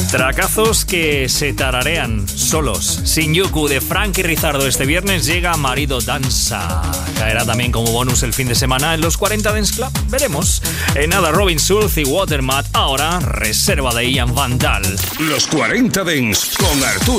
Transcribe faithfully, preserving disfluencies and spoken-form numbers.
Tracazos que se tararean solos. Shinjuku de Frankie Rizardo este viernes llega Marido Danza. Caerá también como bonus el fin de semana en los cuarenta Dance Club. Veremos. En nada, Robin Schulz y Watermat. Ahora, reserva de Ian Van Dahl. Los cuarenta Dance con Arturo